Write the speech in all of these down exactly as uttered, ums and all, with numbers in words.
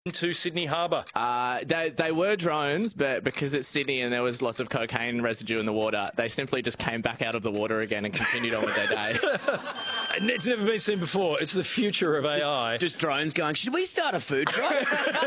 into Sydney Harbour? Uh, they, they were drones, but because it's Sydney and there was lots of cocaine residue in the water, they simply just came back out of the water again and continued on with their day. It's never been seen before. It's the future of A I. Just drones going, should we start a food truck?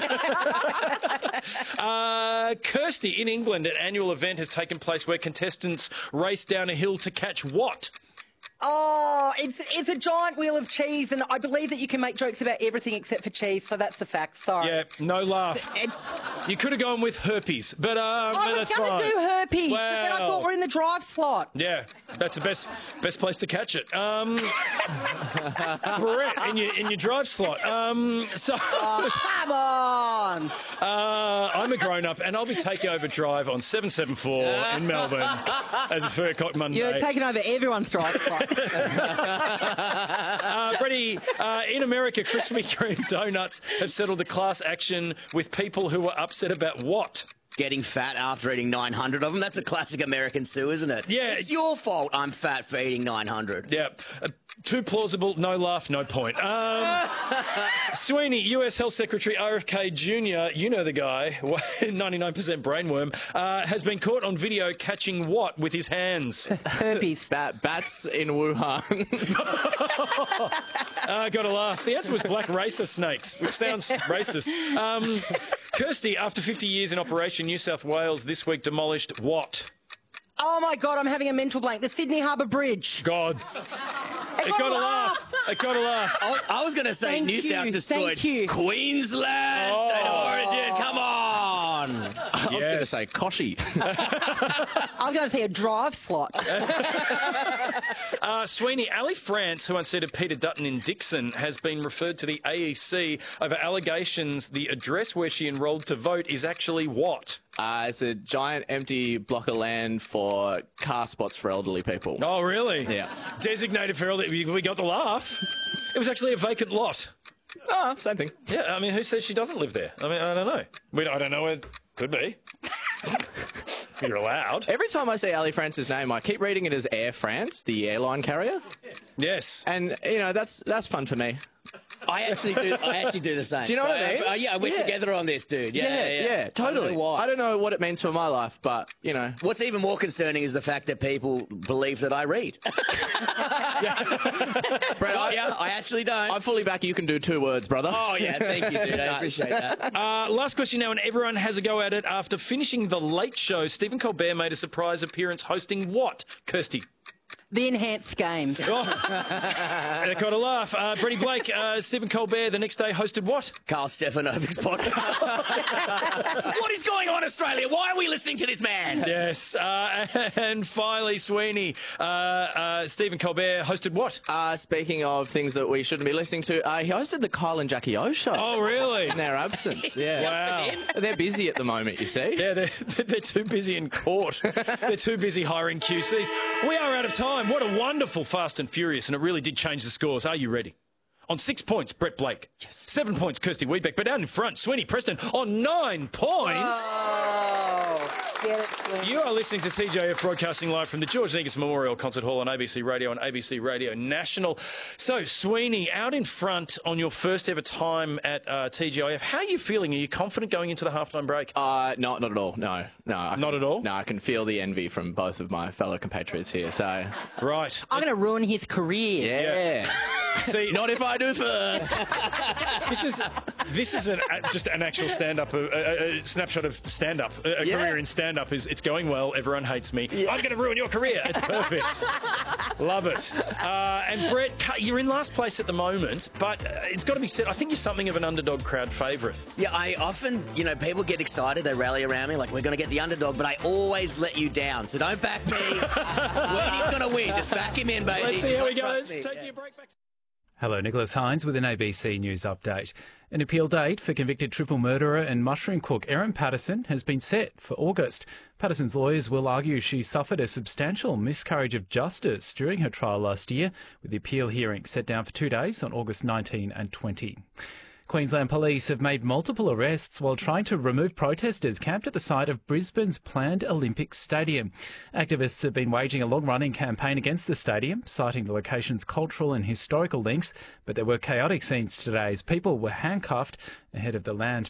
uh, Kirsty, in England, an annual event has taken place where contestants race down a hill to catch what? Oh, it's it's a giant wheel of cheese, and I believe that you can make jokes about everything except for cheese, so that's the fact. Sorry. Yeah, no laugh. It's, you could have gone with herpes, but, uh, but I was that's going fine. to do herpes, Well, but then I thought we're in the drive slot. Yeah, that's the best best place to catch it. Um, Brett, in your, in your drive slot. Um, so, Oh, come on. Uh, I'm a grown-up, and I'll be taking over drive on seven seven four in Melbourne as a three o'clock Monday. You're taking over everyone's drive slot. uh, Freddie, uh, in America, Krispy Kreme donuts have settled the class action with people who were upset about what? Getting fat after eating nine hundred of them. That's a classic American Sue, isn't it? Yeah. It's your fault I'm fat for eating nine hundred. Yeah. Uh, too plausible, no laugh, no point. Um, Sweeney, U S Health Secretary R F K Junior, you know the guy, ninety-nine percent brainworm, uh, has been caught on video catching what with his hands? Herpes. Bat, bats in Wuhan. I uh, got to laugh. The answer was black racer snakes, which sounds racist. Um, Kirsty, after fifty years in operation, New South Wales this week demolished what? Oh, my God, I'm having a mental blank. The Sydney Harbour Bridge. God. I It got got to a laugh. laugh. It got a laugh. I, I was going to say Thank New you, South destroyed thank you. Queensland. Oh. State of origin. Come on. I was going to say Koshi. I was going to say a drive slot. Uh, Sweeney, Ali France, who unseated Peter Dutton in Dixon, has been referred to the A E C over allegations the address where she enrolled to vote is actually what? Uh, it's a giant empty block of land for car spots for elderly people. Oh, really? Yeah. Designated for elderly. We got the laugh. It was actually a vacant lot. Oh, same thing. Yeah, I mean, who says she doesn't live there? I mean, I don't know. We, I don't know. It could be. You're allowed. Every time I see Ali France's name, I keep reading it as Air France, the airline carrier. Yes. And, you know, that's that's fun for me. I actually do. I actually do the same. Do you know what I mean? Uh, yeah, we're Yeah. together on this, dude. Yeah, Yeah, yeah, yeah, totally. I don't know why. I don't know what it means for my life, but, you know. What's even more concerning is the fact that people believe that I read. Brett, I, yeah, I actually don't. I fully back you can do two words, brother. Oh, yeah, thank you, dude. I appreciate that. Uh, last question now, and everyone has a go at it. After finishing The Late Show, Stephen Colbert made a surprise appearance hosting what, Kirsty? The enhanced games. Oh, it got a laugh. Uh, Freddie Blake, uh, Stephen Colbert the next day hosted what? Carl Stefanovic's podcast. What is going on, Australia? Why are we listening to this man? Yes. Uh, and finally, Sweeney, uh, uh, Stephen Colbert hosted what? Uh, speaking of things that we shouldn't be listening to, uh, he hosted the Kyle and Jackie O show. Oh, really? In their absence, yeah. Wow. They're busy at the moment, you see. Yeah, they're, they're too busy in court. They're too busy hiring Q Cs. We are out of time. What a wonderful Fast and Furious, and it really did change the scores. Are you ready? On six points, Brett Blake. Yes. Seven points, Kirsty Wiedbeck. But out in front, Sweeney Preston on nine points. Oh, get it, Sweeney. You are listening to T J F broadcasting live from the George Negus Memorial Concert Hall on A B C Radio and A B C Radio National. So, Sweeney, out in front on your first ever time at uh, T G I F. How are you feeling? Are you confident going into the halftime break? Uh, not, not at all. No, no. I Not can, at all? No, I can feel the envy from both of my fellow compatriots here. So, Right. I'm going to ruin his career. yeah. See, Not if I do first. this is this is an, uh, just an actual stand-up, a, a, a snapshot of stand-up. A, a Yeah. career in stand-up is it's going well. Everyone hates me. I'm going to ruin your career. It's perfect. Love it. Uh, and Brett, you're in last place at the moment, but uh, it's got to be said. I think you're something of an underdog crowd favourite. Yeah, I often, you know, people get excited. They rally around me like, we're going to get the underdog, but I always let you down. So don't back me. Sweeney's going to win. Just back him in, baby. Let's see how he Trust goes. me. Taking Yeah. a break back. Hello, Nicholas Hines with an A B C News update. An appeal date for convicted triple murderer and mushroom cook Erin Patterson has been set for August. Patterson's lawyers will argue she suffered a substantial miscarriage of justice during her trial last year, with the appeal hearing set down for two days on August nineteenth and twentieth. Queensland Police have made multiple arrests while trying to remove protesters camped at the site of Brisbane's planned Olympic Stadium. Activists have been waging a long-running campaign against the stadium, citing the location's cultural and historical links, but there were chaotic scenes today as people were handcuffed ahead of the land